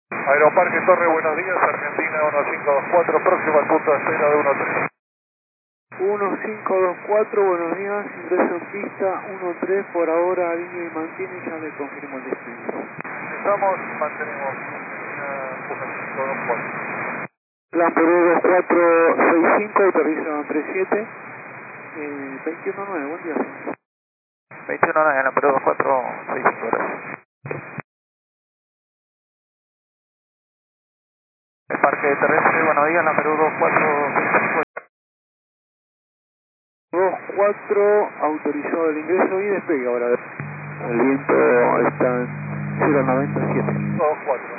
Aeroparque Torre, buenos días, Argentina 1524, próximo al punto de espera de 13. 1524, buenos días, ingreso en pista 13, por ahora línea y mantiene, ya le confirmo el destino. Estamos, mantenemos Argentina 1524. Plan Perú 2465, autorización 37, 219, buen día. 21 en la Perú 2465, gracias. El parque terrestre, buenos días, la Perú 2465. 24, autorizado el ingreso y despegue ahora. El viento está en 097. 24.